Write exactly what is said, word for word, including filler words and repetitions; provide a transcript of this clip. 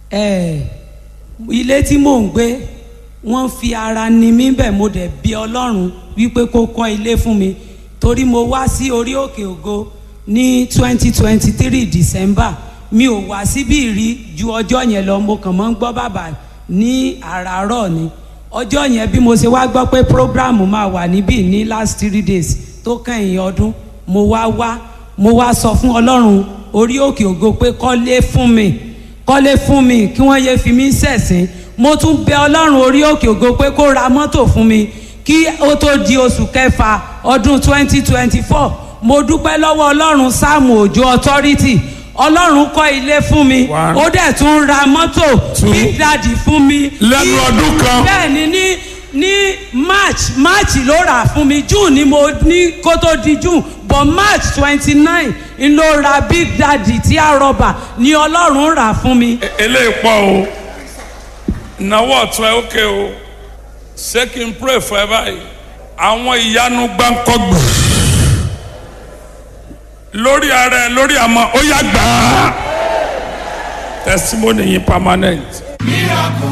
ẹ ilé tí mò ń gbé wọ́n fi ara ni mí bẹ́ẹ̀, mo dẹ̀ bí Ọlọ́run wípé kó kọ́ ilé fún mi torí mo wá sí orí òkè ògo ní twenty twenty three December. Mi ò wá síbí rí ju ọjọ́ yẹn lọ, mo kàn mọ́ ń gbọ́ bàbá ní àràárọ̀ ni. Ọjọ́ yẹn bí mo ṣe wá gbọ́ pé program máa wà níbí ní last three days tó kẹ́yìn ọdún, mo wá wá mo wá sọ fún Ọlọ́run orí òkè ògo pé kọ́lé fún mi kọ́lé fún mi kí wọ́n yé fi mí ṣẹ̀sín. Mo tún bẹ Ọlọ́run orí òkè ògo pé kó ra mọ́tò fún mi kí ó tó di oṣù kẹfà ọdún twenty twenty four. Mo dúpẹ́ lọ́wọ́ Ọlọ́run Sáàmù Òjó authority. Ọlọ́run kọ́ ilé fún mi, ó dẹ̀ tún ra mọ́tò Big Daddy fún mi lẹ́nu ọdún kan. bẹ́ẹ̀ ni ní ní March March ló rà fún mi, June ni mo ní kó tó di June, but March twenty nine n ló ra Big Daddy tí a rọ̀bà ni Ọlọ́run rà fún mi. eléyìí pọ̀ o náwó ọ̀tún ẹ ókè o ṣé kí n pray fún ẹ báyìí. àwọn ìyanu gbáǹkọ́gbò lórí ara ẹ lórí àmọ́ ó yá gbà á testimony yìí permanent.